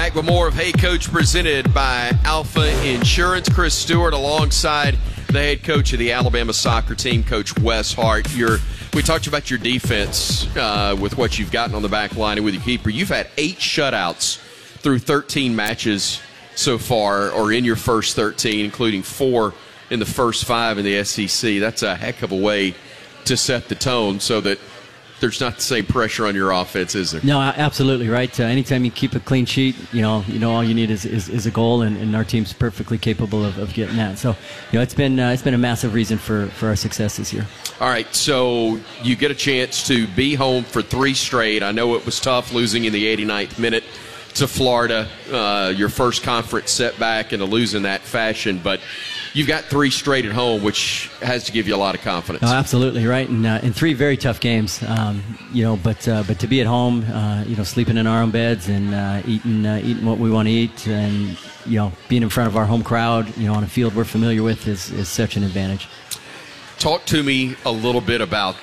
Back with more of Hey Coach, presented by Alpha Insurance. Chris Stewart alongside the head coach of the Alabama soccer team, Coach Wes Hart. We talked about your defense with what you've gotten on the back line and with your keeper. You've had 8 shutouts through 13 matches so far, or in your first 13, including 4 in the first 5 in the SEC. That's a heck of a way to set the tone so that there's not the same pressure on your offense, is there? No, absolutely right. Anytime you keep a clean sheet, you know all you need is a goal, and our team's perfectly capable of getting that. So, it's been a massive reason for our success this year. All right, so you get a chance to be home for 3 straight. I know it was tough losing in the 89th minute to Florida, your first conference setback, and to lose in that fashion, but you've got 3 straight at home, which has to give you a lot of confidence. Oh, absolutely, right. And 3 very tough games, but to be at home, sleeping in our own beds and eating what we want to eat, and being in front of our home crowd, on a field we're familiar with is such an advantage. Talk to me a little bit about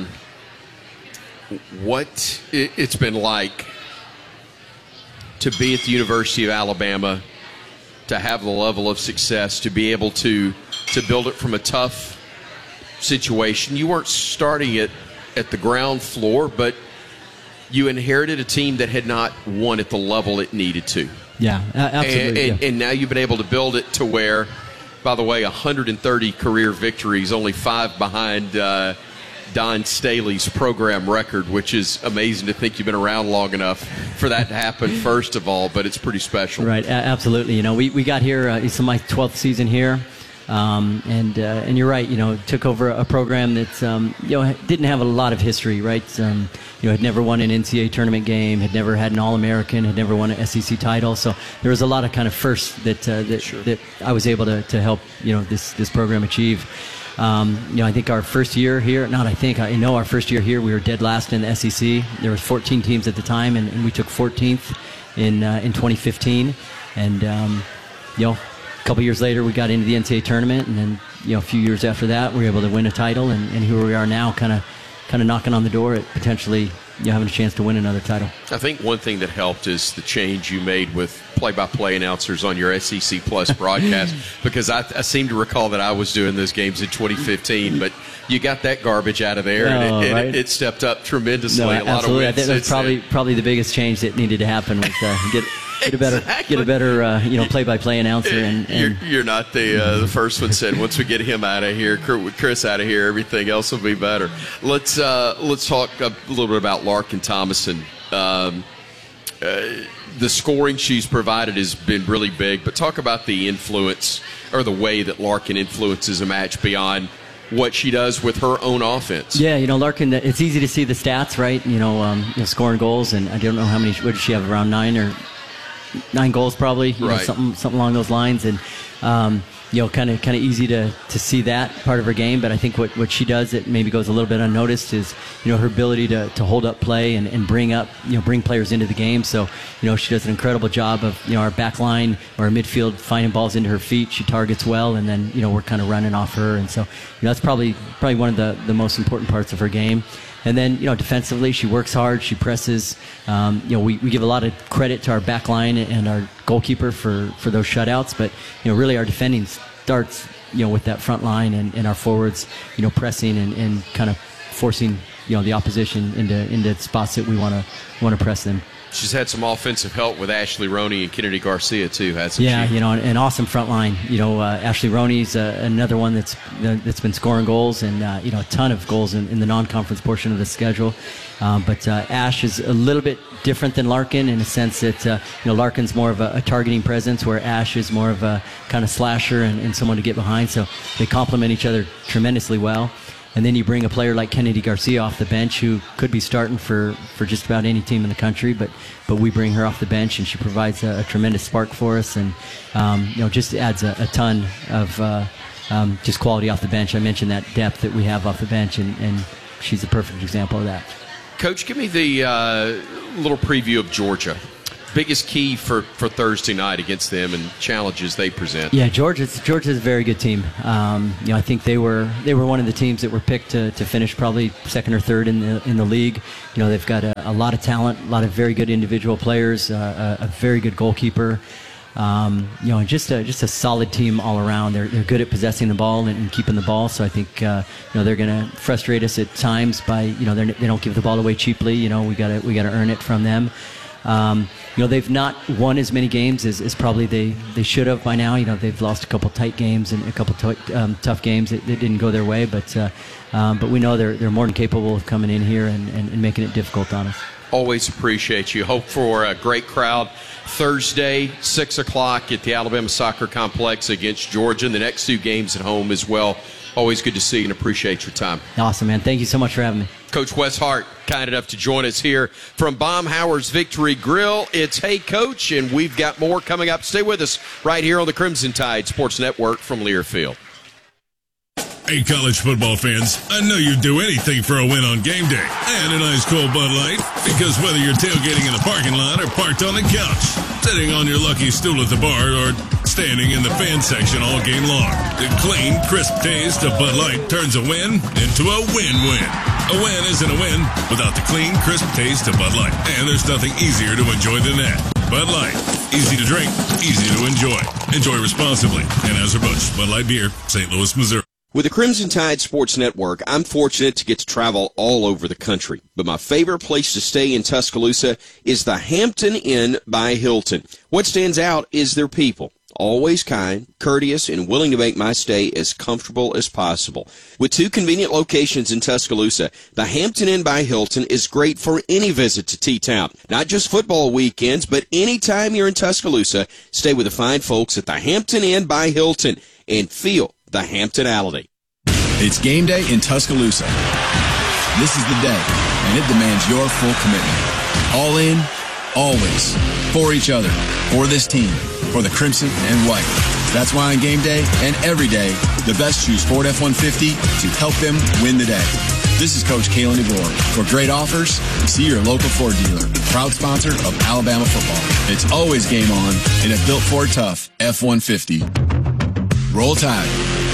what it's been like to be at the University of Alabama, to have the level of success, to be able to build it from a tough situation. You weren't starting it at the ground floor, but you inherited a team that had not won at the level it needed to. Yeah, absolutely. And now you've been able to build it to where, by the way, 130 career victories, only 5 behind Don Staley's program record, which is amazing to think you've been around long enough for that to happen, first of all, but it's pretty special. Right, absolutely. We got here, it's my 12th season here, and you're right, took over a program that, didn't have a lot of history, right? Had never won an NCAA tournament game, had never had an All-American, had never won an SEC title, so there was a lot of kind of firsts that I was able to help, this program achieve. I think our first year here, our first year here, we were dead last in the SEC. There was 14 teams at the time, and we took 14th in 2015. And, a couple years later, we got into the NCAA tournament, and then, a few years after that, we were able to win a title, and here we are now, kind of knocking on the door at potentially having a chance to win another title. I think one thing that helped is the change you made with play-by-play announcers on your SEC Plus broadcast, because I seem to recall that I was doing those games in 2015, but you got that garbage out of there, and it stepped up tremendously. No, a lot of wins. I think that's probably the biggest change that needed to happen was get a better play-by-play announcer. And you're not the first one said once we get him out of here, Chris out of here, everything else will be better. Let's talk a little bit about Larkin Thomason. The scoring she's provided has been really big, but talk about the influence or the way that Larkin influences a match beyond what she does with her own offense. Yeah, Larkin, it's easy to see the stats, right? Scoring goals, and I don't know how many, what did she have, around 9 goals probably, right. Something along those lines, and kind of easy to see that part of her game. But I think what she does that maybe goes a little bit unnoticed is her ability to hold up play and bring players into the game. So she does an incredible job of our back line or our midfield finding balls into her feet. She targets well, and then we're kind of running off her, and so that's probably one of the most important parts of her game. And then, defensively, she works hard. She presses. We give a lot of credit to our back line and our goalkeeper for those shutouts. But, really our defending starts, with that front line and our forwards, pressing and kind of forcing, the opposition into spots that we want to press them. She's had some offensive help with Ashley Roney and Kennedy Garcia too, hasn't she? Yeah, an awesome front line. Ashley Roney's another one that's been scoring goals and a ton of goals in the non-conference portion of the schedule. But Ash is a little bit different than Larkin in a sense that Larkin's more of a targeting presence, where Ash is more of a kind of slasher and someone to get behind. So they complement each other tremendously well. And then you bring a player like Kennedy Garcia off the bench, who could be starting for just about any team in the country, but we bring her off the bench, and she provides a tremendous spark for us, and just adds a ton of just quality off the bench. I mentioned that depth that we have off the bench, and she's a perfect example of that. Coach, give me the little preview of Georgia. biggest key for Thursday night against them and challenges they present? Yeah, Georgia's a very good team. I think they were one of the teams that were picked to finish probably second or third in the league. They've got a lot of talent, a lot of very good individual players, a very good goalkeeper. And just a solid team all around. They're good at possessing the ball and keeping the ball. So I think they're going to frustrate us at times by they don't give the ball away cheaply. We got to earn it from them. They've not won as many games as probably they should have by now. They've lost a couple tight games and a couple tough games that didn't go their way. But we know they're more than capable of coming in here and making it difficult on us. Always appreciate you. Hope for a great crowd Thursday, 6 o'clock at the Alabama Soccer Complex against Georgia, and the next 2 games at home as well. Always good to see you and appreciate your time. Awesome, man. Thank you so much for having me. Coach Wes Hart, kind enough to join us here from Baumhower's Victory Grill. It's Hey Coach, and we've got more coming up. Stay with us right here on the Crimson Tide Sports Network from Learfield. Hey, college football fans, I know you'd do anything for a win on game day and a nice cold Bud Light, because whether you're tailgating in the parking lot or parked on the couch, sitting on your lucky stool at the bar, or standing in the fan section all game long, the clean, crisp taste of Bud Light turns a win into a win-win. A win isn't a win without the clean, crisp taste of Bud Light, and there's nothing easier to enjoy than that. Bud Light. Easy to drink, easy to enjoy. Enjoy responsibly. Anheuser-Busch, Bud Light Beer, St. Louis, Missouri. With the Crimson Tide Sports Network, I'm fortunate to get to travel all over the country. But my favorite place to stay in Tuscaloosa is the Hampton Inn by Hilton. What stands out is their people. Always kind, courteous, and willing to make my stay as comfortable as possible. With 2 convenient locations in Tuscaloosa, the Hampton Inn by Hilton is great for any visit to T-Town. Not just football weekends, but anytime you're in Tuscaloosa, stay with the fine folks at the Hampton Inn by Hilton and feel the Hamptonality. It's game day in Tuscaloosa. This is the day, and it demands your full commitment. All in, always. For each other, for this team, for the Crimson and White. That's why on game day and every day, the best choose Ford F-150 to help them win the day. This is Coach Kalen DeVore. For great offers, see your local Ford dealer. Proud sponsor of Alabama football. It's always game on in a built Ford Tough F-150. Roll Tide.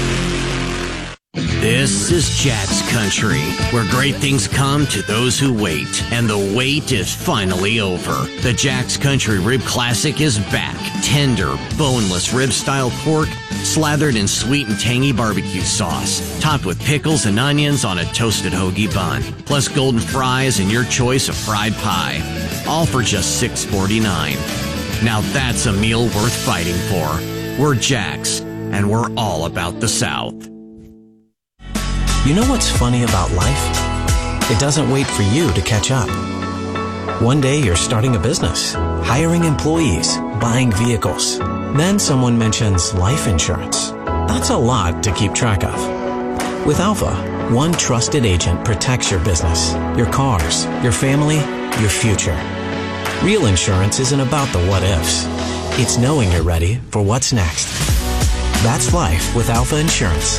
This is Jacks Country, where great things come to those who wait, and the wait is finally over. The Jacks Country Rib Classic is back. Tender, boneless rib-style pork, slathered in sweet and tangy barbecue sauce, topped with pickles and onions on a toasted hoagie bun, plus golden fries and your choice of fried pie. All for just $6.49. Now that's a meal worth fighting for. We're Jacks, and we're all about the South. You know what's funny about life? It doesn't wait for you to catch up. One day you're starting a business, hiring employees, buying vehicles. Then someone mentions life insurance. That's a lot to keep track of. With Alpha, one trusted agent protects your business, your cars, your family, your future. Real insurance isn't about the what-ifs. It's knowing you're ready for what's next. That's life with Alpha Insurance.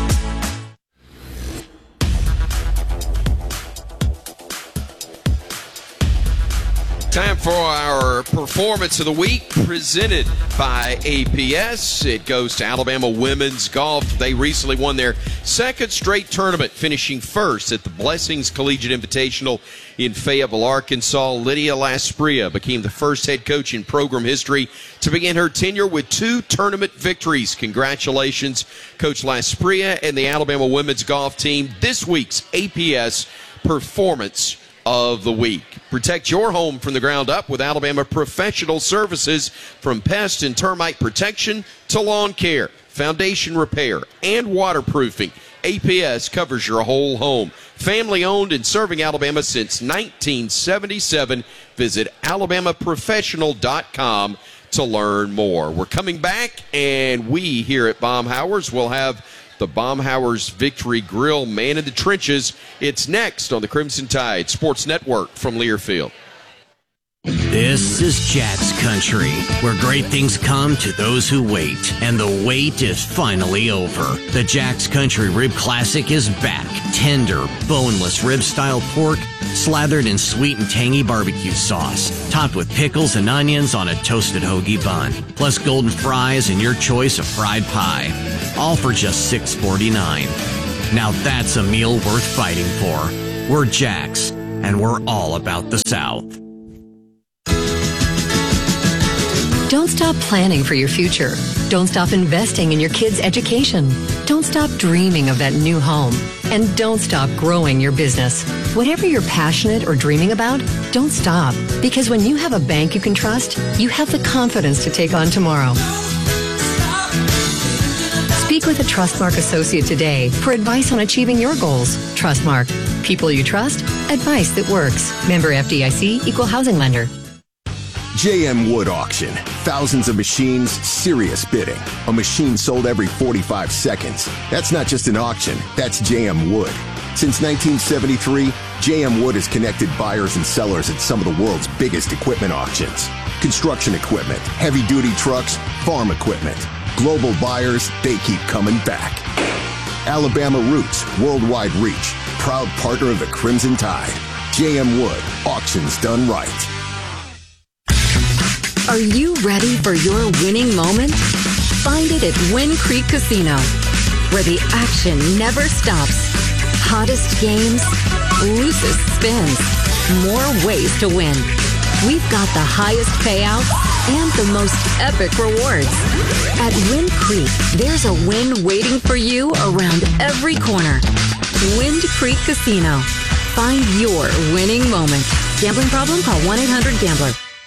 Time for our Performance of the Week, presented by APS. It goes to Alabama Women's Golf. They recently won their 2nd straight tournament, finishing first at the Blessings Collegiate Invitational in Fayetteville, Arkansas. Lydia Laspria became the first head coach in program history to begin her tenure with 2 tournament victories. Congratulations, Coach Laspria and the Alabama Women's Golf team. This week's APS Performance of the Week. Protect your home from the ground up with Alabama Professional Services. From pest and termite protection to lawn care, foundation repair, and waterproofing, APS covers your whole home. Family owned and serving Alabama since 1977. Visit alabamaprofessional.com to learn more. We're coming back, and we here at Baumhower's will have the Baumhower's Victory Grill Man in the Trenches. It's next on the Crimson Tide Sports Network from Learfield. This is Jack's Country, where great things come to those who wait, and the wait is finally over. The Jack's Country Rib Classic is back. Tender, boneless rib-style pork, slathered in sweet and tangy barbecue sauce, topped with pickles and onions on a toasted hoagie bun, plus golden fries and your choice of fried pie. All for just $6.49. Now that's a meal worth fighting for. We're Jack's, and we're all about the South. Don't stop planning for your future. Don't stop investing in your kids' education. Don't stop dreaming of that new home. And don't stop growing your business. Whatever you're passionate or dreaming about, don't stop. Because when you have a bank you can trust, you have the confidence to take on tomorrow. Speak with a Trustmark associate today for advice on achieving your goals. Trustmark. People you trust. Advice that works. Member FDIC, Equal Housing Lender. JM Wood Auction. Thousands of machines, serious bidding. A machine sold every 45 seconds. That's not just an auction, that's JM Wood. Since 1973, JM Wood has connected buyers and sellers at some of the world's biggest equipment auctions. Construction equipment, heavy-duty trucks, farm equipment. Global buyers, they keep coming back. Alabama roots, worldwide reach. Proud partner of the Crimson Tide. JM Wood, auctions done right. Are you ready for your winning moment? Find it at Wind Creek Casino, where the action never stops. Hottest games, loosest spins, more ways to win. We've got the highest payouts and the most epic rewards. At Wind Creek, there's a win waiting for you around every corner. Wind Creek Casino. Find your winning moment. Gambling problem? Call 1-800-GAMBLER.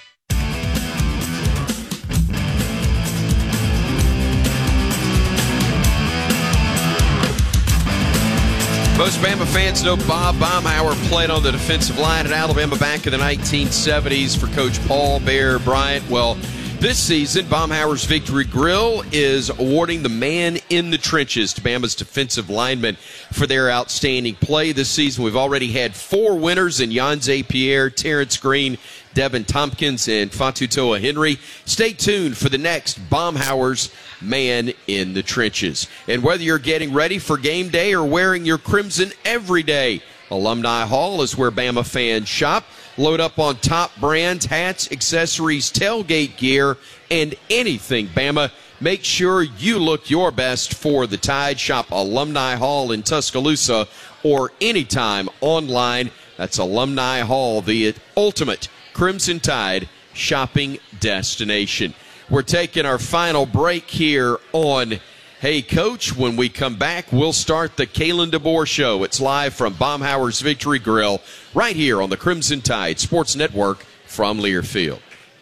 Most Bama fans know Bob Baumhauer played on the defensive line at Alabama back in the 1970s for Coach Paul Bear Bryant. Well, this season, Baumhauer's Victory Grill is awarding the Man in the Trenches to Bama's defensive linemen for their outstanding play this season. We've already had 4 winners in Yanze Pierre, Terrence Green, Devin Tompkins, and Fatutoa Henry. Stay tuned for the next Baumhauer's Man in the Trenches. And whether you're getting ready for game day or wearing your crimson every day, Alumni Hall is where Bama fans shop. Load up on top brands, hats, accessories, tailgate gear, and anything Bama. Make sure you look your best for the Tide. Shop Alumni Hall in Tuscaloosa or anytime online. That's Alumni Hall, the ultimate Crimson Tide shopping destination. We're taking our final break here on Hey Coach. When we come back, we'll start the Kalen DeBoer Show. It's live from Baumhauer's Victory Grill right here on the Crimson Tide Sports Network from Learfield.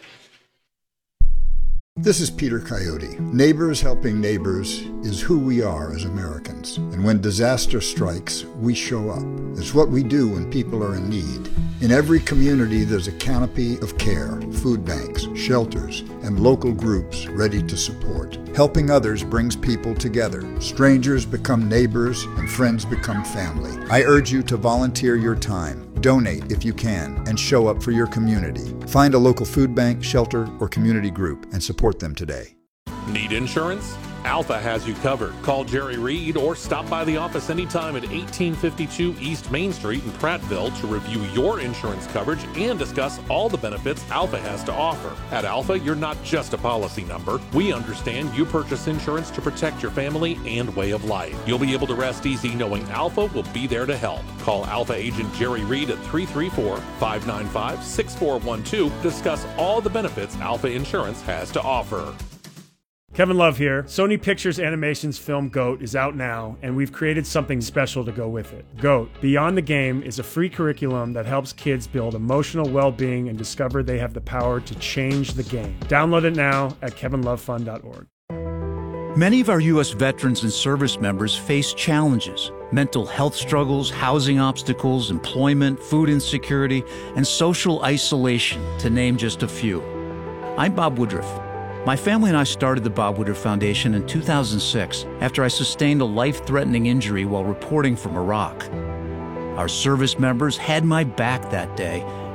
This is Peter Coyote. Neighbors helping neighbors is who we are as Americans. And when disaster strikes, we show up. It's what we do when people are in need. In every community, there's a canopy of care, food banks, shelters, and local groups ready to support. Helping others brings people together. Strangers become neighbors, and friends become family. I urge you to volunteer your time. Donate if you can, and show up for your community. Find a local food bank, shelter, or community group and support them today. Need insurance? Alpha has you covered. Call Jerry Reed or stop by the office anytime at 1852 East Main Street in Prattville to review your insurance coverage and discuss all the benefits Alpha has to offer. At Alpha, you're not just a policy number. We understand you purchase insurance to protect your family and way of life. You'll be able to rest easy knowing Alpha will be there to help. Call Alpha agent Jerry Reed at 334-595-6412 to discuss all the benefits Alpha Insurance has to offer. Kevin Love here. Sony Pictures Animation's film GOAT is out now, and we've created something special to go with it. GOAT, Beyond the Game, is a free curriculum that helps kids build emotional well-being and discover they have the power to change the game. Download it now at kevinlovefund.org. Many of our U.S. veterans and service members face challenges: mental health struggles, housing obstacles, employment, food insecurity, and social isolation, to name just a few. I'm Bob Woodruff. My family and I started the Bob Woodruff Foundation in 2006 after I sustained a life-threatening injury while reporting from Iraq. Our service members had my back that day,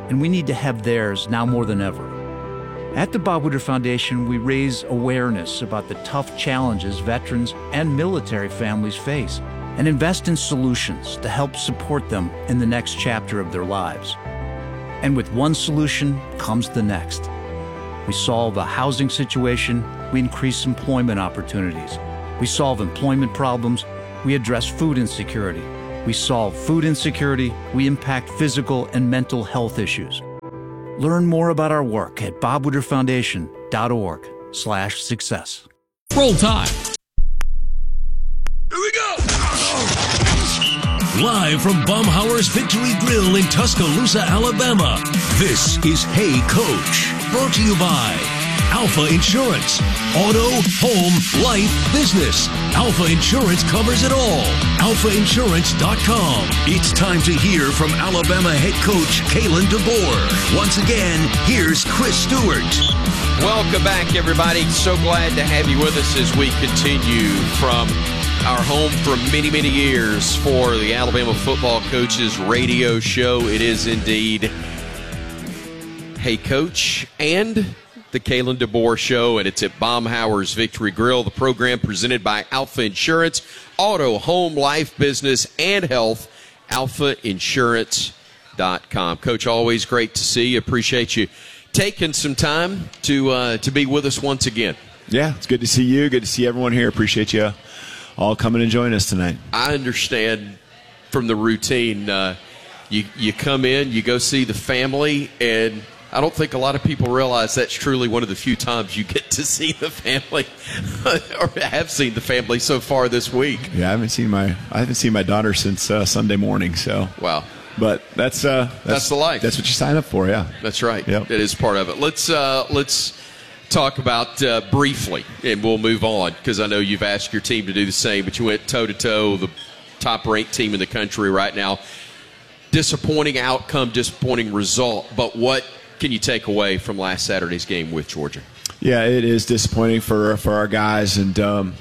and we need to have theirs now more than ever. At the Bob Woodward Foundation, we raise awareness about the tough challenges veterans and military families face and invest in solutions to help support them in the next chapter of their lives. And with one solution comes the next. We solve a housing situation, we increase employment opportunities. We solve employment problems, we address food insecurity. We solve food insecurity, we impact physical and mental health issues. Learn more about our work at bobwoodwardfoundation.org/success. Roll time. Here we go! Live from Baumhauer's Victory Grill in Tuscaloosa, Alabama, this is Hey Coach, brought to you by Alpha Insurance. Auto, home, life, business. Alpha Insurance covers it all. AlphaInsurance.com. It's time to hear from Alabama head coach Kalen DeBoer. Once again, here's Chris Stewart. Welcome back, everybody. So glad to have you with us as we continue from our home for many, many years for the Alabama Football Coaches radio show. It is indeed Hey Coach and the Kalen DeBoer Show, and it's at Baumhauer's Victory Grill, the program presented by Alpha Insurance, auto, home, life, business, and health, alphainsurance.com. Coach, always great to see you. Appreciate you taking some time to be with us once again. Yeah, it's good to see you. Good to see everyone here. Appreciate you all coming and joining us tonight. I understand from the routine, you come in, you go see the family, and I don't think a lot of people realize that's truly one of the few times you get to see the family or have seen the family so far this week. Yeah, I haven't seen my daughter since Sunday morning. So wow, but that's the life. That's what you sign up for. Yeah, that's right. Yep. It is part of it. Let's talk about briefly, and we'll move on because I know you've asked your team to do the same. But you went toe to toe, the top-ranked team in the country right now. Disappointing outcome, disappointing result. But what can you take away from last Saturday's game with Georgia? Yeah, it is disappointing for our guys, and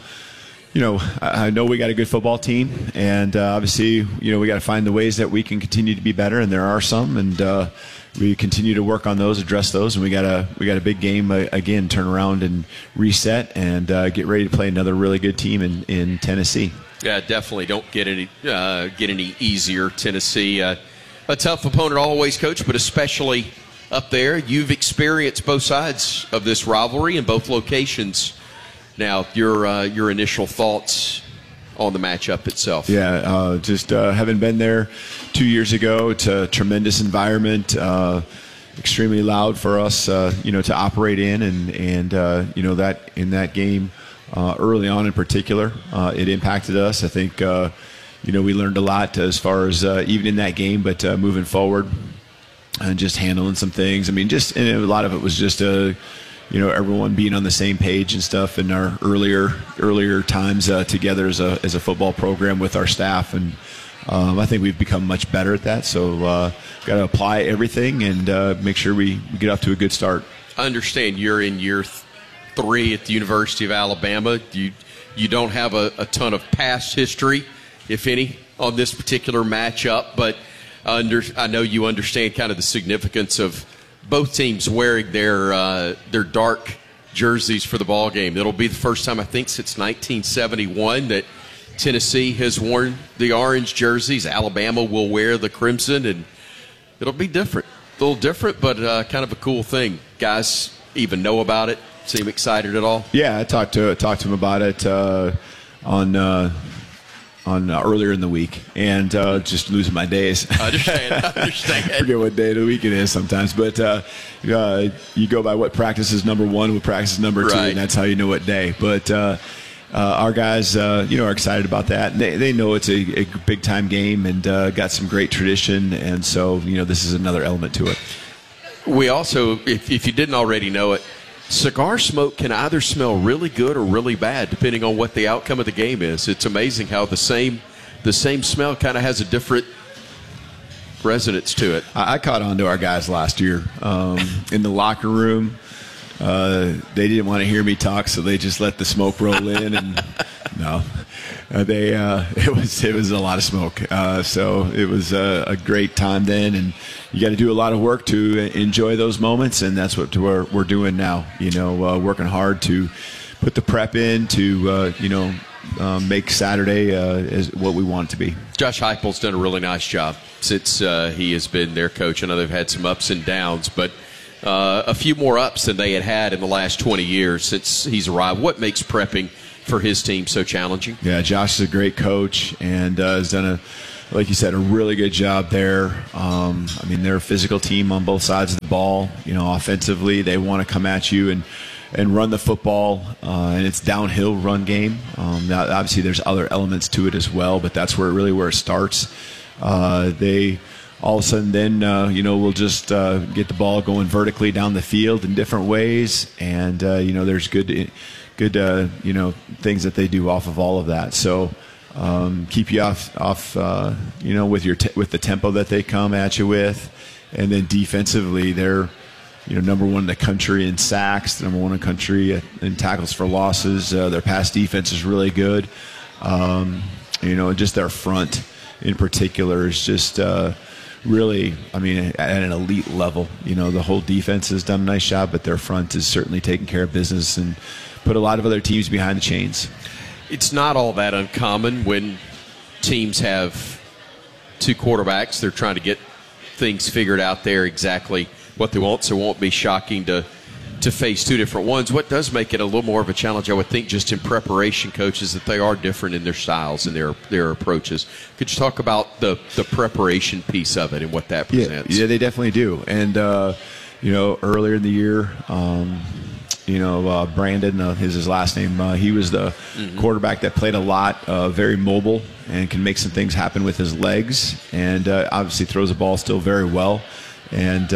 I know we got a good football team, and obviously we got to find the ways that we can continue to be better, and there are some, and we continue to work on those, address those, and we got a big game again, turn around and reset, and get ready to play another really good team in Tennessee. Yeah, definitely don't get any easier. Tennessee, a tough opponent always, Coach, but especially up there. You've experienced both sides of this rivalry in both locations. Now, your initial thoughts on the matchup itself? Yeah, just having been there 2 years ago, it's a tremendous environment, extremely loud for us, to operate in, and that in that game early on in particular, it impacted us. I think we learned a lot as far as even in that game, but moving forward. And just handling some things. I mean, and a lot of it was just everyone being on the same page and stuff in our earlier times together as a football program with our staff, and I think we've become much better at that. So got to apply everything and make sure we get off to a good start. I understand you're in year 3 at the University of Alabama. You don't have a ton of past history, if any, on this particular matchup, but I know you understand kind of the significance of both teams wearing their dark jerseys for the ball game. It'll be the first time, I think, since 1971 that Tennessee has worn the orange jerseys. Alabama will wear the crimson, and it'll be different. A little different, but kind of a cool thing. Guys even know about it? Seem excited at all? Yeah, I talked to him about it on earlier in the week, and just losing my days. I understand. I forget what day of the week it is sometimes, but you go by what practice is number 1, what practice is number 2, right, and that's how you know what day. But our guys, are excited about that. They know it's a big-time game and got some great tradition, and so, this is another element to it. We also, if you didn't already know it, cigar smoke can either smell really good or really bad, depending on what the outcome of the game is. It's amazing how the same smell kind of has a different resonance to it. I caught on to our guys last year in the locker room. They didn't want to hear me talk, so they just let the smoke roll in. And no, it was a lot of smoke. So it was a great time then, and you got to do a lot of work to enjoy those moments, and that's what we're doing now. Working hard to put the prep in to make Saturday as what we want it to be. Josh Heupel's done a really nice job since he has been their coach. I know they've had some ups and downs, but a few more ups than they had in the last 20 years since he's arrived. What makes prepping for his team so challenging? Yeah, Josh is a great coach and has done like you said, a really good job there. They're a physical team on both sides of the ball. Offensively, they want to come at you and run the football, and it's downhill run game. Now, obviously, there's other elements to it as well, but that's where it starts. They all of a sudden then, we'll just get the ball going vertically down the field in different ways, and there's good things that they do off of all of that. So keep you off with the tempo that they come at you with, and then defensively they're number one in the country in sacks, number one in the country in tackles for losses. Their pass defense is really good. Just their front in particular is just really, at an elite level. The whole defense has done a nice job, but their front is certainly taking care of business and put a lot of other teams behind the chains. It's not all that uncommon when teams have two quarterbacks. They're trying to get things figured out there exactly what they want, so it won't be shocking to face two different ones. What does make it a little more of a challenge, I would think, just in preparation, coaches, that they are different in their styles and their approaches. Could you talk about the preparation piece of it and what that presents? Yeah, they definitely do. And, earlier in the year, Brandon is his last name. He was the quarterback that played a lot, very mobile, and can make some things happen with his legs, and obviously throws the ball still very well. And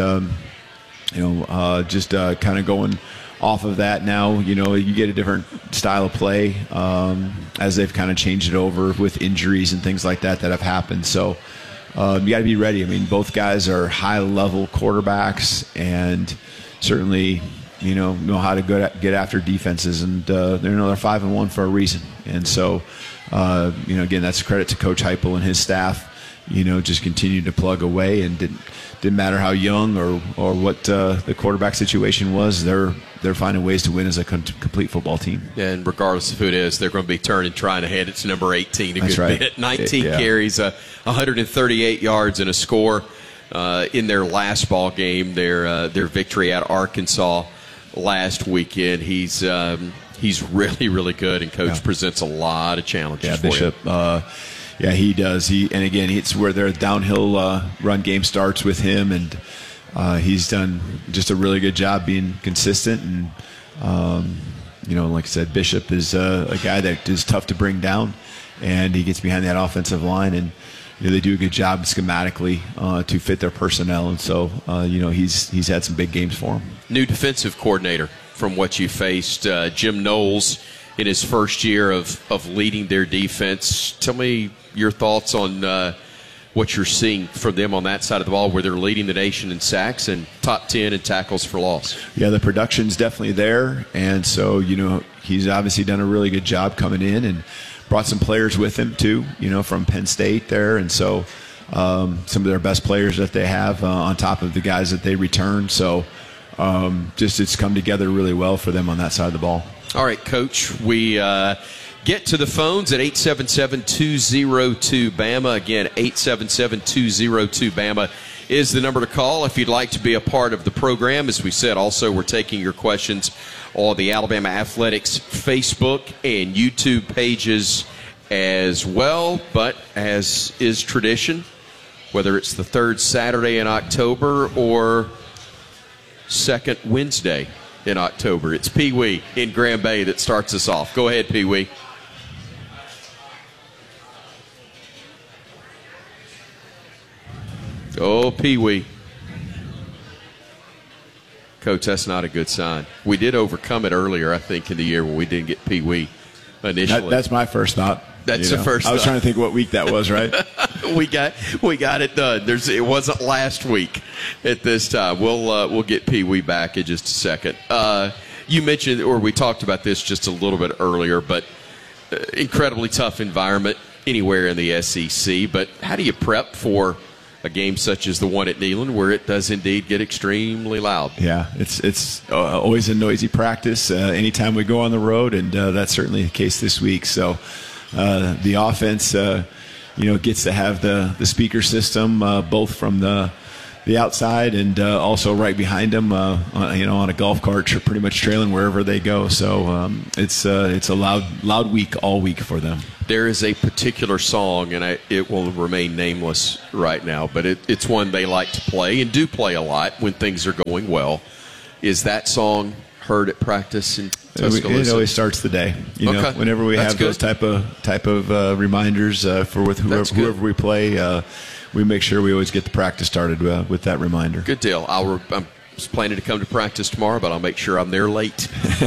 just kind of going off of that now, you get a different style of play as they've kind of changed it over with injuries and things like that have happened. So you got to be ready. Both guys are high-level quarterbacks and certainly know how to get after defenses, and they're 5-1 for a reason. And so again, that's a credit to Coach Heupel and his staff. Just continued to plug away, and didn't matter how young or what the quarterback situation was. They're finding ways to win as a complete football team. And regardless of who it is, they're going to be trying to head. It's number 18 a That's good right. bit. 19 carries, 138 yards, and a score in their last ball game, their victory at Arkansas last weekend. He's really, really good, and Coach presents a lot of challenges for Bishop. you. He does. And again, it's where their downhill run game starts with him, and he's done just a really good job being consistent. And like I said, Bishop is a guy that is tough to bring down, and he gets behind that offensive line, and they do a good job schematically to fit their personnel. And so he's had some big games for him. New defensive coordinator from what you faced, Jim Knowles, in his first year of leading their defense. Tell me your thoughts on what you're seeing from them on that side of the ball, where they're leading the nation in sacks and top 10 in tackles for loss. Yeah, the production's definitely there, and so he's obviously done a really good job coming in and brought some players with him too, from Penn State there, and so some of their best players that they have on top of the guys that they return. So just it's come together really well for them on that side of the ball. All right, Coach, we get to the phones at 877-202-BAMA. Again, 877-202-BAMA is the number to call if you'd like to be a part of the program. As we said, also, we're taking your questions on the Alabama Athletics Facebook and YouTube pages as well. But as is tradition, whether it's the third Saturday in October or second Wednesday in October, it's Pee Wee in Grand Bay that starts us off. Go ahead, Pee Wee. Oh, Pee Wee. Coach, that's not a good sign. We did overcome it earlier, I think, in the year when we didn't get Pee Wee initially. That's my first thought. That's the first I was thought. trying to think what week that was, right? we got it done. It wasn't last week at this time. We'll get Pee Wee back in just a second. You mentioned, or we talked about this just a little bit earlier, but incredibly tough environment anywhere in the SEC, but how do you prep for a game such as the one at Neyland, where it does indeed get extremely loud? Yeah, it's always a noisy practice anytime we go on the road, and that's certainly the case this week. So the offense, gets to have the speaker system both from the outside and also right behind them, on a golf cart, pretty much trailing wherever they go. So it's a loud week all week for them. There is a particular song, and it will remain nameless right now, but it's one they like to play and do play a lot when things are going well. Is that song heard at practice in Tuscaloosa? It always starts the day. Whenever we have those type of reminders for whoever we play, we make sure we always get the practice started with that reminder. Good deal. I'm planning to come to practice tomorrow, but I'll make sure I'm there late.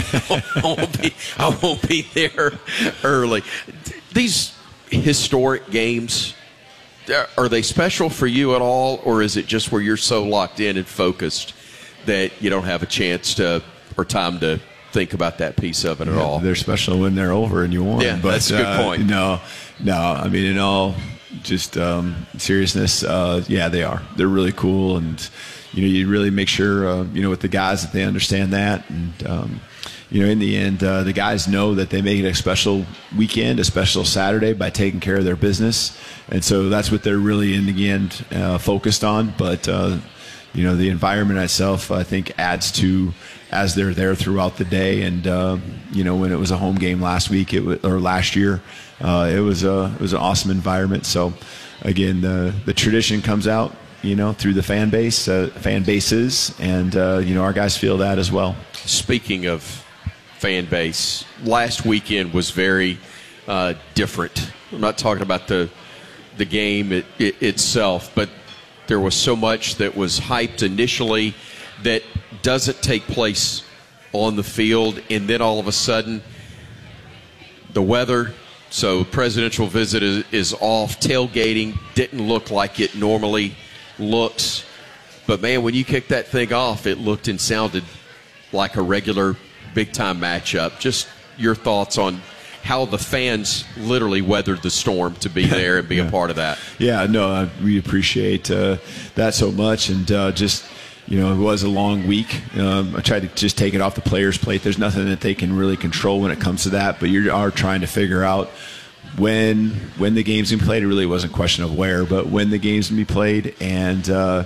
I won't be there early. These historic games, are they special for you at all, or is it just where you're so locked in and focused that you don't have a chance or time to think about that piece of it at all? They're special when they're over and you won. Yeah, but, that's a good point. No. I mean, in all seriousness, they are. They're really cool, and you really make sure with the guys that they understand that, and in the end, the guys know that they make it a special weekend, a special Saturday by taking care of their business, and so that's what they're really in the end focused on. But the environment itself, I think, adds to as they're there throughout the day. And when it was a home game last week, or last year, it was an awesome environment. So again, the tradition comes out, through the fan bases, and our guys feel that as well. Speaking of fan base, last weekend was very different. I'm not talking about the game itself, but there was so much that was hyped initially that doesn't take place on the field, and then all of a sudden the weather, so presidential visit is off, tailgating didn't look like it normally looks, but man, when you kicked that thing off, it looked and sounded like a regular big-time matchup. Just your thoughts on how the fans literally weathered the storm to be there and be a part of that. Yeah, no, we appreciate that so much, and it was a long week. I tried to just take it off the players' plate. There's nothing that they can really control when it comes to that, but you are trying to figure out when the game's going to be played. It really wasn't a question of where, but when the game's going to be played, and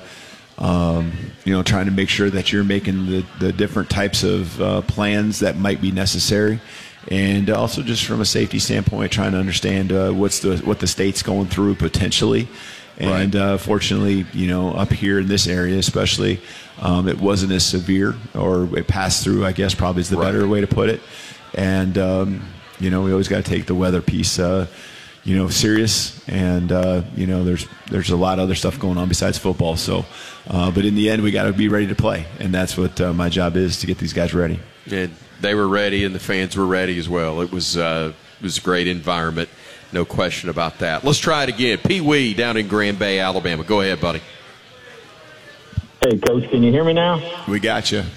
trying to make sure that you're making the different types of plans that might be necessary. And also just from a safety standpoint, trying to understand what the state's going through potentially. And fortunately, up here in this area especially, it wasn't as severe, or it passed through, I guess probably is the better way to put it. And, we always got to take the weather piece, serious. And, there's a lot of other stuff going on besides football. So, but in the end, we got to be ready to play. And that's what my job is, to get these guys ready. And they were ready, and the fans were ready as well. It was a great environment. No question about that. Let's try it again. Pee Wee down in Grand Bay, Alabama. Go ahead, buddy. Hey, Coach, can you hear me now? We got you.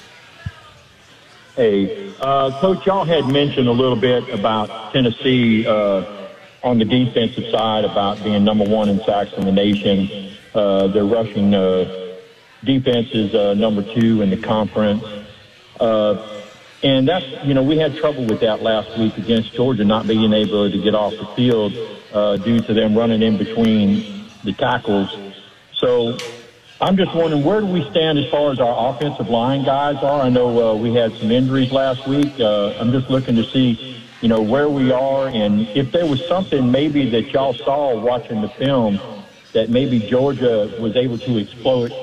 Hey, Coach, y'all had mentioned a little bit about Tennessee on the defensive side, about being number one in sacks in the nation. Their rushing defense is number 2 in the conference. And that's, we had trouble with that last week against Georgia, not being able to get off the field due to them running in between the tackles. So I'm just wondering, where do we stand as far as our offensive line guys are? I know we had some injuries last week. I'm just looking to see, where we are, and if there was something maybe that y'all saw watching the film that maybe Georgia was able to exploit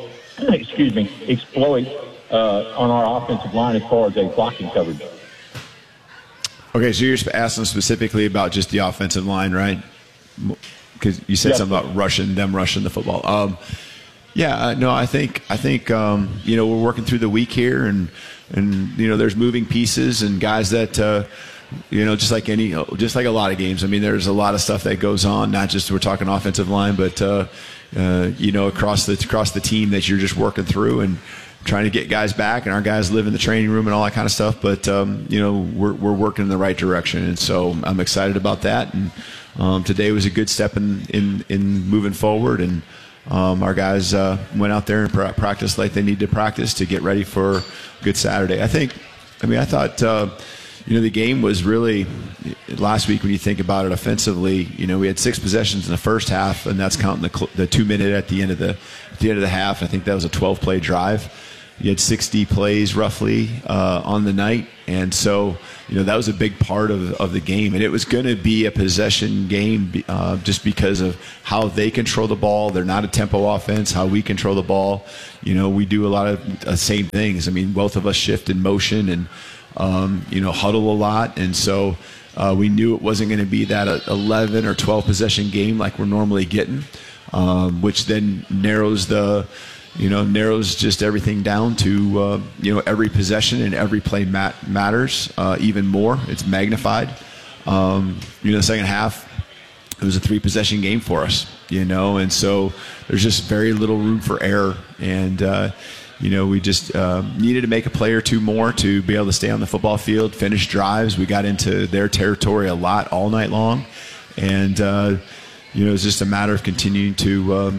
on our offensive line as far as a blocking coverage. Okay, so you're asking specifically about just the offensive line, right? Because you said something about rushing the football. I think we're working through the week here, and there's moving pieces and guys that just like a lot of games. I mean, there's a lot of stuff that goes on. Not just we're talking offensive line, but across the team that you're just working through. And trying to get guys back, and our guys live in the training room and all that kind of stuff. But we're working in the right direction, and so I'm excited about that. And today was a good step in moving forward. And our guys went out there and practiced like they needed to practice to get ready for a good Saturday. I thought the game was really, last week when you think about it offensively, we had 6 possessions in the first half, and that's counting the 2-minute at the end of the half. I think that was a 12-play drive. You had 60 plays roughly on the night, and so that was a big part of the game. And it was going to be a possession game just because of how they control the ball. They're not a tempo offense. How we control the ball, we do a lot of the same things. I mean, both of us shift in motion and huddle a lot, and so we knew it wasn't going to be that 11 or 12 possession game like we're normally getting, which then narrows just everything down to every possession and every play matters even more. It's magnified. The second half, it was a 3-possession game for us, and so there's just very little room for error. And we just needed to make a play or two more to be able to stay on the football field, finish drives. We got into their territory a lot all night long, and it was just a matter of continuing to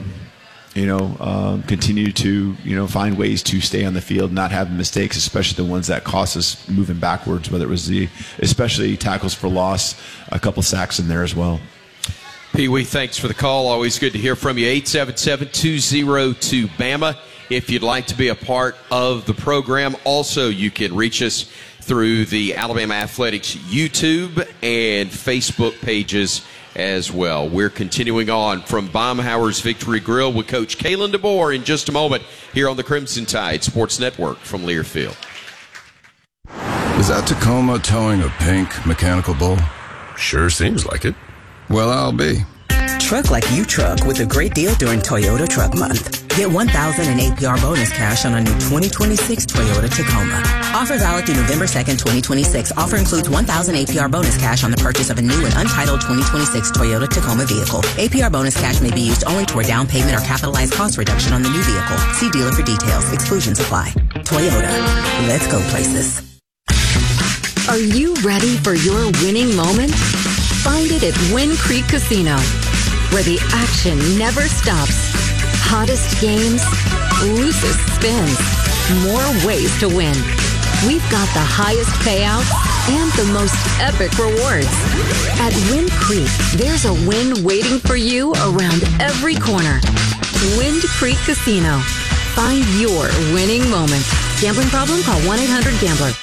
find ways to stay on the field, not have mistakes, especially the ones that cost us moving backwards, whether it was especially tackles for loss, a couple sacks in there as well. Pee Wee, thanks for the call. Always good to hear from you. 877-202-BAMA. If you'd like to be a part of the program, also you can reach us through the Alabama Athletics YouTube and Facebook pages as well. We're continuing on from Baumhower's Victory Grill with Coach Kalen DeBoer in just a moment here on the Crimson Tide Sports Network from Learfield. Is that Tacoma towing a pink mechanical bull? Sure seems like it. Well, I'll be. Truck like you truck with a great deal during Toyota Truck Month. Get $1,000 in APR bonus cash on a new 2026 Toyota Tacoma. Offer valid through November 2nd, 2026. Offer includes $1,000 APR bonus cash on the purchase of a new and untitled 2026 Toyota Tacoma vehicle. APR bonus cash may be used only toward down payment or capitalized cost reduction on the new vehicle. See dealer for details. Exclusions apply. Toyota. Let's go places. Are you ready for your winning moment? Find it at Wind Creek Casino, where the action never stops. Hottest games, loosest spins, more ways to win. We've got the highest payouts and the most epic rewards. At Wind Creek, there's a win waiting for you around every corner. Wind Creek Casino. Find your winning moment. Gambling problem? Call 1-800-GAMBLER.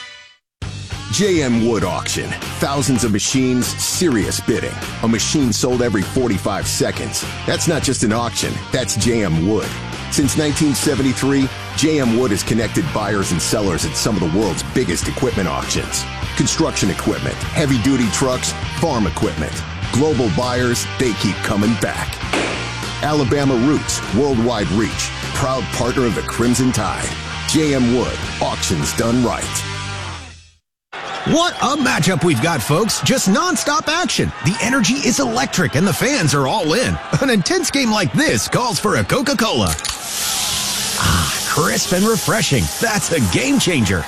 JM Wood Auction. Thousands of machines, serious bidding. A machine sold every 45 seconds. That's not just an auction, that's JM Wood. Since 1973, JM Wood has connected buyers and sellers at some of the world's biggest equipment auctions. Construction equipment, heavy-duty trucks, farm equipment. Global buyers, they keep coming back. Alabama roots, worldwide reach. Proud partner of the Crimson Tide. JM Wood, auctions done right. What a matchup we've got, folks. Just nonstop action. The energy is electric and the fans are all in. An intense game like this calls for a Coca-Cola. Ah, crisp and refreshing. That's a game changer.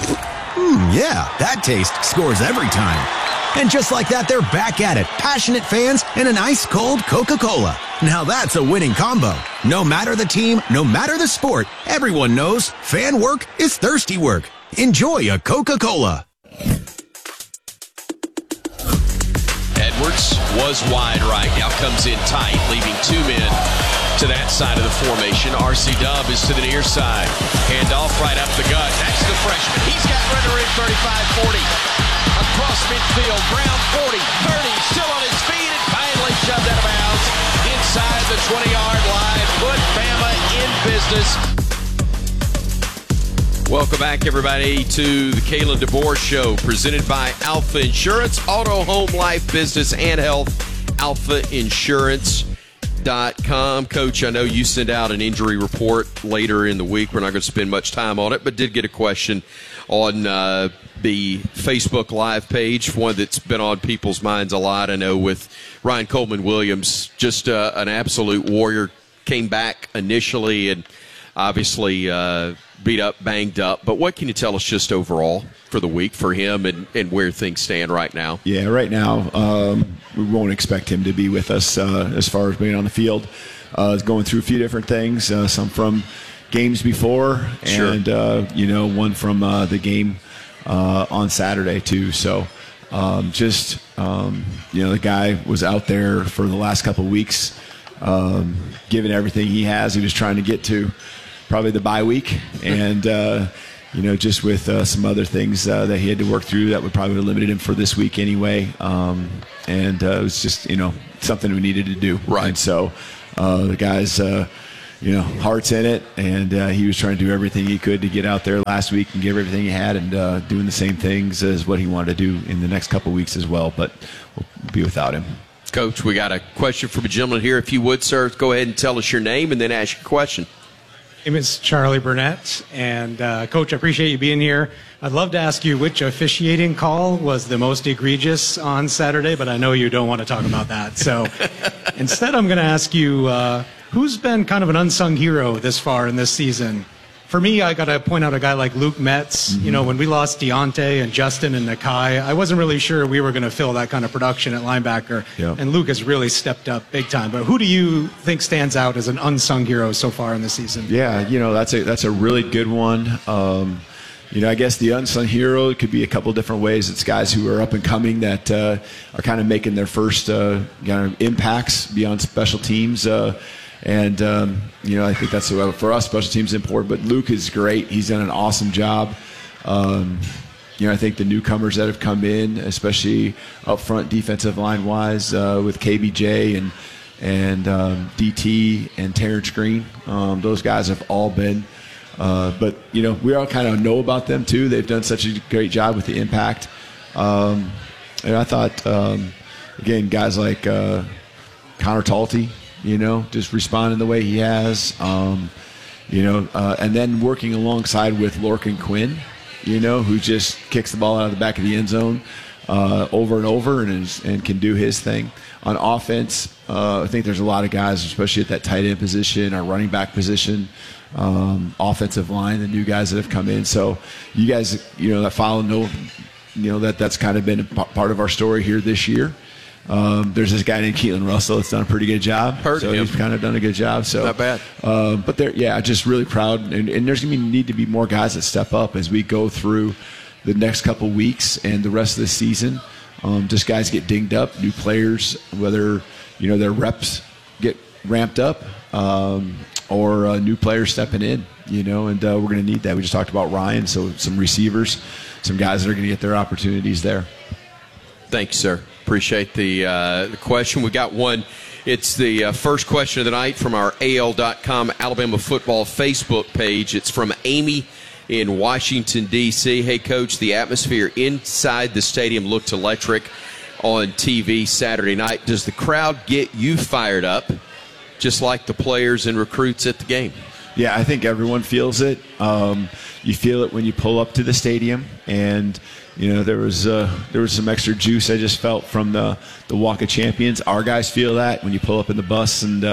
Yeah, that taste scores every time. And just like that, they're back at it. Passionate fans and an ice-cold Coca-Cola. Now that's a winning combo. No matter the team, no matter the sport, everyone knows fan work is thirsty work. Enjoy a Coca-Cola. Edwards was wide right, now comes in tight, leaving 2 men to that side of the formation. R.C. Dub is to the near side. Handoff right up the gut. That's the freshman. He's got runner in 35-40. Across midfield, Brown 40, 30, still on his feet, and finally shoved out of bounds inside the 20-yard line. Put Bama in business. Welcome back, everybody, to the Kalen DeBoer Show, presented by Alpha Insurance, Auto, Home, Life, Business, and Health. AlphaInsurance.com. Coach, I know you sent out an injury report later in the week. We're not going to spend much time on it, but did get a question on the Facebook Live page, one that's been on people's minds a lot. I know with Ryan Coleman Williams, just an absolute warrior, came back initially and obviously beat up, banged up. But what can you tell us just overall for the week for him and where things stand right now? Yeah, right now we won't expect him to be with us as far as being on the field. He's going through a few different things, some from games before and, one from the game on Saturday too. So the guy was out there for the last couple of weeks, giving everything he has. He was trying to get to probably the bye week and, just with some other things that he had to work through that would probably have limited him for this week anyway. It was just, something we needed to do. Right. And so the guy's, heart's in it, and he was trying to do everything he could to get out there last week and give everything he had and doing the same things as what he wanted to do in the next couple of weeks as well, but we'll be without him. Coach, we got a question from a gentleman here. If you would, sir, go ahead and tell us your name and then ask your question. My name is Charlie Burnett, and Coach, I appreciate you being here. I'd love to ask you which officiating call was the most egregious on Saturday, but I know you don't want to talk about that. So instead, I'm going to ask you, who's been kind of an unsung hero this far in this season? For me, I got to point out a guy like Luke Metz. Mm-hmm. When we lost Deontay and Justin and Nakai, I wasn't really sure we were going to fill that kind of production at linebacker. Yeah. And Luke has really stepped up big time. But who do you think stands out as an unsung hero so far in the season? Yeah, that's a really good one. I guess the unsung hero could be a couple different ways. It's guys who are up and coming that are kind of making their first kind of impacts beyond special teams. I think that's for us, special teams is important. But Luke is great. He's done an awesome job. I think the newcomers that have come in, especially up front defensive line wise, with KBJ and DT and Terrence Green, those guys have all been. But we all kind of know about them too. They've done such a great job with the impact. And I thought, again, guys like Connor Talty, just responding the way he has, and then working alongside with Lorcan Quinn, who just kicks the ball out of the back of the end zone over and over and can do his thing. On offense, I think there's a lot of guys, especially at that tight end position, our running back position, offensive line, the new guys that have come in. So you guys, that follow know, that's kind of been a part of our story here this year. There's this guy named Keelan Russell that's done a pretty good job. Heard of him. He's kind of done a good job. So not bad. But just really proud. And there's going to need to be more guys that step up as we go through the next couple weeks and the rest of the season. Just guys get dinged up, new players, whether their reps get ramped up or new players stepping in. And we're going to need that. We just talked about Ryan, so some receivers, some guys that are going to get their opportunities there. Thank you, sir. Appreciate the question. We got one. It's the first question of the night from our AL.com Alabama Football Facebook page. It's from Amy in Washington, D.C. Hey, Coach, the atmosphere inside the stadium looked electric on TV Saturday night. Does the crowd get you fired up, just like the players and recruits at the game? Yeah, I think everyone feels it. You feel it when you pull up to the stadium, and there was some extra juice I just felt from the Walk of Champions. Our guys feel that when you pull up in the bus, and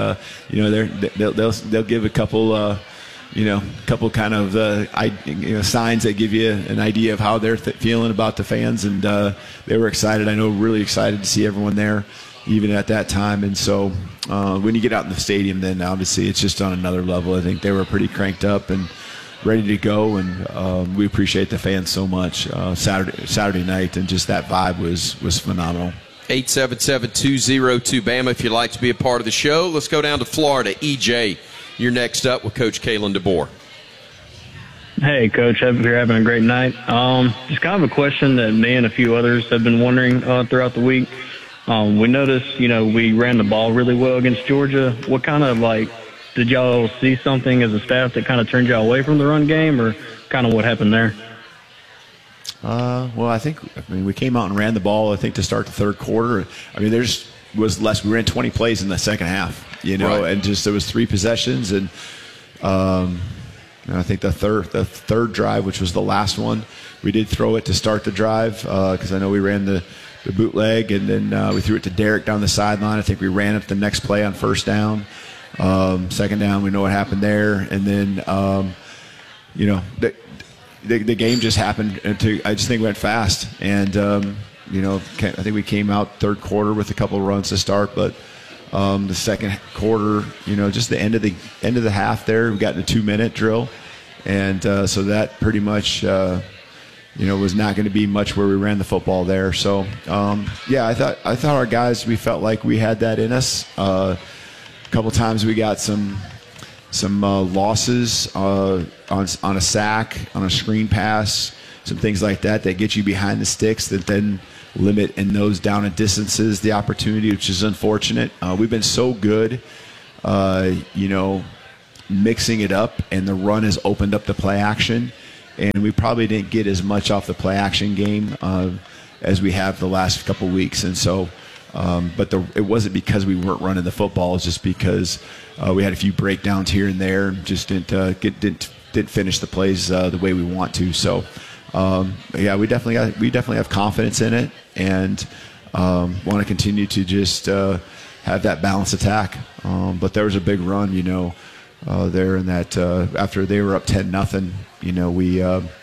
they'll give a couple kind of signs that give you an idea of how they're feeling about the fans, and they were excited. I know, really excited to see everyone there, even at that time. And so when you get out in the stadium, then obviously it's just on another level. I think they were pretty cranked up and ready to go, and we appreciate the fans so much Saturday night, and just that vibe was phenomenal. 877-202-BAMA if you'd like to be a part of the show. Let's go down to Florida. EJ, you're next up with Coach Kalen DeBoer. Hey, Coach. Hope you're having a great night. Just kind of a question that me and a few others have been wondering throughout the week. We noticed, we ran the ball really well against Georgia. What kind of, did y'all see something as a staff that kind of turned y'all away from the run game, or kind of what happened there? Well, we came out and ran the ball, I think, to start the third quarter. There was less. We ran 20 plays in the second half, right. And just there was 3 possessions, and I think the third drive, which was the last one, we did throw it to start the drive because I know we ran the bootleg, and then we threw it to Derek down the sideline. I think we ran it the next play on first down. Second down, we know what happened there. And then, the game just happened. I just think it went fast. And, I think we came out third quarter with a couple of runs to start, but the second quarter, just the end of the half there, we got in a 2-minute drill. And so that pretty much, was not going to be much where we ran the football there. So, I thought our guys, we felt like we had that in us. A couple times we got some losses on a sack, on a screen pass, some things like that get you behind the sticks that then limit in those down and distances the opportunity, which is unfortunate. We've been so good, mixing it up, and the run has opened up the play action. And we probably didn't get as much off the play action game as we have the last couple weeks. And so, it wasn't because we weren't running the football. It's just because we had a few breakdowns here and there, and just didn't finish the plays the way we want to. So, we definitely have confidence in it, and want to continue to just have that balanced attack. But there was a big run, there in that after they were up 10-0. We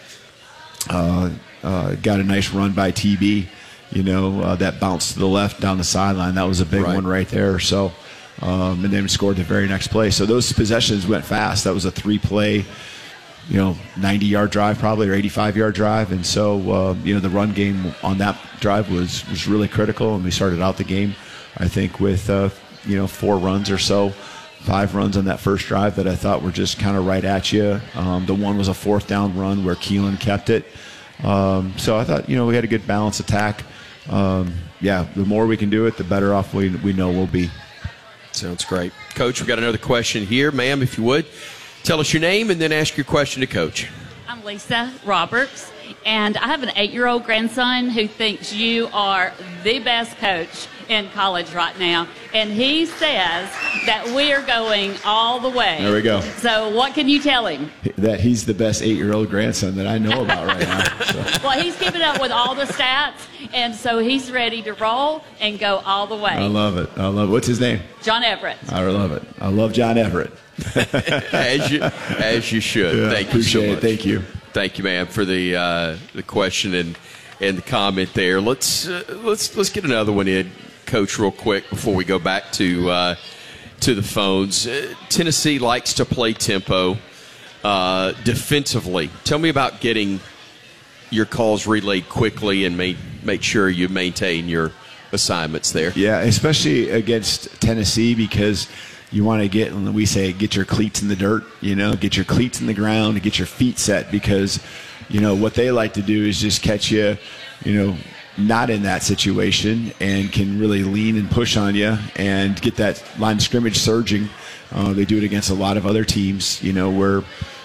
got a nice run by TB. That bounced to the left down the sideline. That was a big one right there. So, and then we scored the very next play. So those possessions went fast. That was a 3-play, 90-yard drive probably, or 85-yard drive. And so, the run game on that drive was really critical. And we started out the game, I think, with 4 runs or so. 5 runs on that first drive that I thought were just kind of right at you. The one was a 4th down run where Keelan kept it. So I thought, we had a good balanced attack. The more we can do it, the better off we know we'll be. Sounds great. Coach, we've got another question here. Ma'am, if you would, tell us your name and then ask your question to Coach. I'm Lisa Roberts, and I have an 8-year-old grandson who thinks you are the best coach in college right now, and he says that we are going all the way. There we go. So what can you tell him? That he's the best 8-year-old grandson that I know about right now. So. Well, he's keeping up with all the stats, and so he's ready to roll and go all the way. I love it. What's his name? John Everett. I love it. I love John Everett. as you should. Yeah, Thank you so much. It. Thank you. Thank you, ma'am, for the question and the comment there. Let's get another one in, Coach, real quick before we go back to the phones. Tennessee likes to play tempo defensively. Tell me about getting your calls relayed quickly and make sure you maintain your assignments there. Yeah, especially against Tennessee, because you want to get your cleats in the dirt, get your cleats in the ground and get your feet set, because, what they like to do is just catch you, not in that situation, and can really lean and push on you and get that line of scrimmage surging. They do it against a lot of other teams, where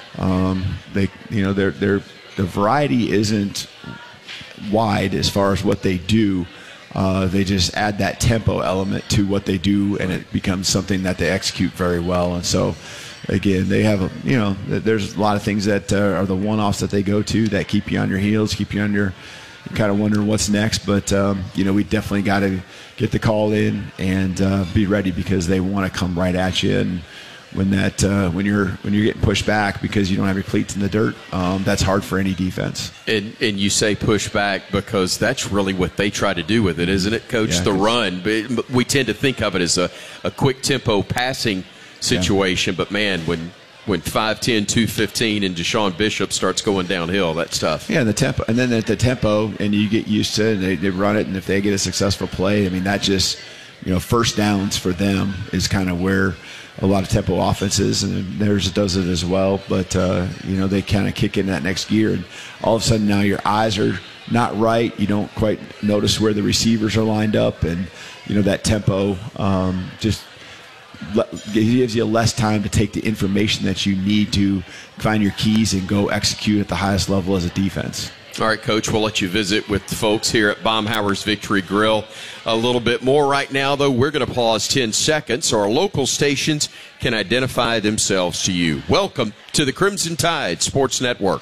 the variety isn't wide as far as what they do. They just add that tempo element to what they do, and it becomes something that they execute very well. And so, again, they have, there's a lot of things that are the one-offs that they go to that keep you on your heels, keep you on your kind of wondering what's next. But, we definitely got to get the call in and be ready, because they want to come right at you. And when you're getting pushed back because you don't have your cleats in the dirt, that's hard for any defense. And you say push back because that's really what they try to do with it, isn't it, Coach? Yeah, the run. But we tend to think of it as a quick tempo passing situation. Yeah. But, man, when 5'10", 215 and Deshaun Bishop starts going downhill, that's tough. Yeah, and the tempo, and then at the tempo, and you get used to it, and they run it, and if they get a successful play, I mean, that just, first downs for them is kind of where a lot of tempo offenses, and theirs does it as well. But, they kind of kick in that next gear, and all of a sudden now your eyes are not right. You don't quite notice where the receivers are lined up, and, that tempo just it gives you less time to take the information that you need to find your keys and go execute at the highest level as a defense. All right, Coach, we'll let you visit with the folks here at Baumhower's Victory Grill a little bit more. Right now, though, we're going to pause 10 seconds so our local stations can identify themselves to you. Welcome to the Crimson Tide Sports Network.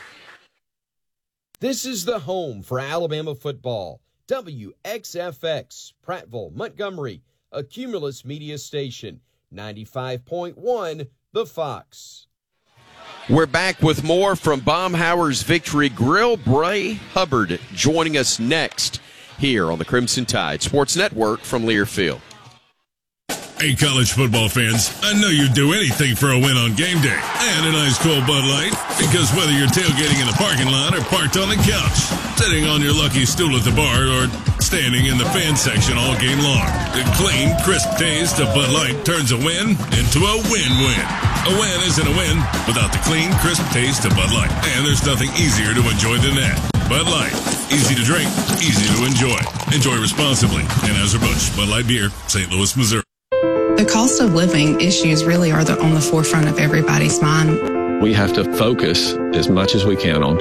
This is the home for Alabama football. WXFX, Prattville, Montgomery, a Cumulus media station. 95.1 The Fox. We're back with more from Baumhauer's Victory Grill. Bray Hubbard joining us next here on the Crimson Tide Sports Network from Learfield. Hey, college football fans, I know you'd do anything for a win on game day and an ice cold Bud Light, because whether you're tailgating in the parking lot or parked on the couch, sitting on your lucky stool at the bar, or standing in the fan section all game long, the clean, crisp taste of Bud Light turns a win into a win-win. A win isn't a win without the clean, crisp taste of Bud Light, and there's nothing easier to enjoy than that. Bud Light, easy to drink, easy to enjoy. Enjoy responsibly. Anheuser-Busch, Bud Light Beer, St. Louis, Missouri. The cost of living issues really are on the forefront of everybody's mind. We have to focus as much as we can on